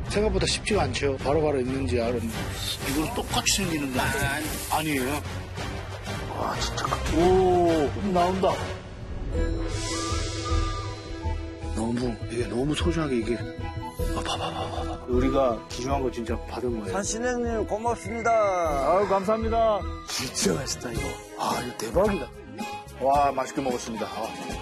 생각보다 쉽지가 않죠. 바로바로 있는지 알은. 이거는 똑같이 생기는 거 아니에요? 와, 진짜. 오, 좀 나온다. 이게 너무 소중하게 이게. 봐봐. 우리가 기증한 거 진짜 받은 거예요. 산신행님 고맙습니다. 아유, 감사합니다. 진짜 맛있다, 이거. 아, 이거 대박이다. 와, 맛있게 먹었습니다.